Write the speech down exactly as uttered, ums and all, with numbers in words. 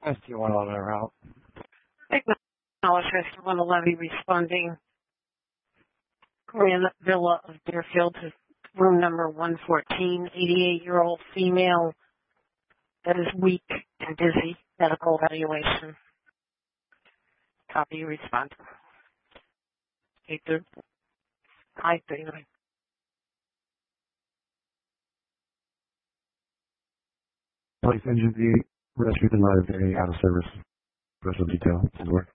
S T one eleven route. Acknowledge one eleven responding. Grand Villa of Deerfield to room number one fourteen, eighty-eight-year-old female that is weak and dizzy. Medical evaluation. Copy, respond. eight thirty. Hi, thirty-nine. Police engine V, rescue the live A out of service. Rest of detail is work.